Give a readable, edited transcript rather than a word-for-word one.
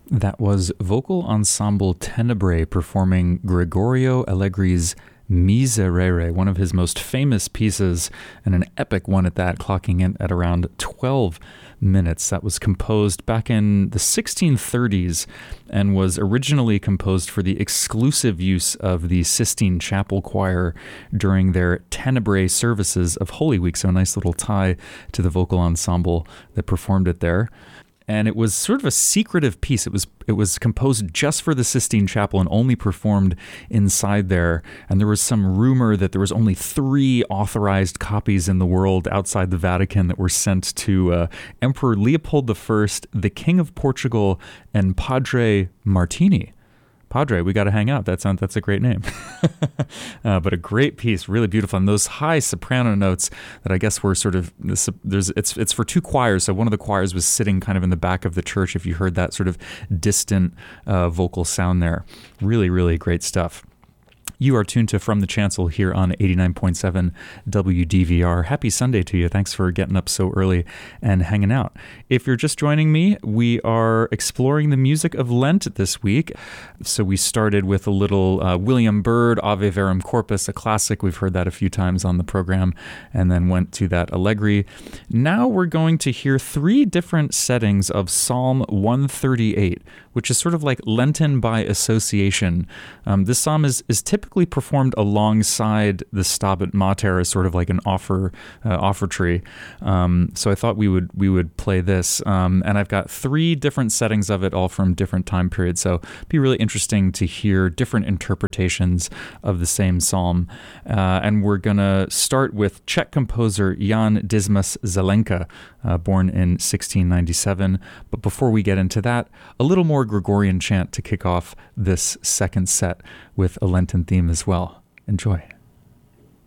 That was Vocal Ensemble Tenebrae performing Gregorio Allegri's Miserere, one of his most famous pieces, and an epic one at that, clocking in at around 12 minutes. That was composed back in the 1630s and was originally composed for the exclusive use of the Sistine Chapel Choir during their Tenebrae services of Holy Week. So a nice little tie to the vocal ensemble that performed it there. And it was sort of a secretive piece. It was composed just for the Sistine Chapel and only performed inside there. And there was some rumor that there was only 3 authorized copies in the world outside the Vatican that were sent to Emperor Leopold I, the King of Portugal, and Padre Martini. Padre, we got to hang out. That's a great name. But a great piece, really beautiful. And those high soprano notes that I guess were sort of, it's for 2 choirs. So one of the choirs was sitting kind of in the back of the church, if you heard that sort of distant vocal sound there. Really, really great stuff. You are tuned to From the Chancel here on 89.7 WDVR. Happy Sunday to you. Thanks for getting up so early and hanging out. If you're just joining me, we are exploring the music of Lent this week. So we started with a little William Byrd, Ave Verum Corpus, a classic. We've heard that a few times on the program, and then went to that Allegri. Now we're going to hear 3 different settings of Psalm 138, which is sort of like Lenten by association. This psalm is typically performed alongside the Stabat Mater as sort of like an offertory. So I thought we would play this. And I've got 3 different settings of it, all from different time periods. So it'd be really interesting to hear different interpretations of the same psalm. And we're going to start with Czech composer Jan Dismas Zelenka, born in 1697. But before we get into that, a little more Gregorian chant to kick off this second set with a Lenten theme as well. Enjoy.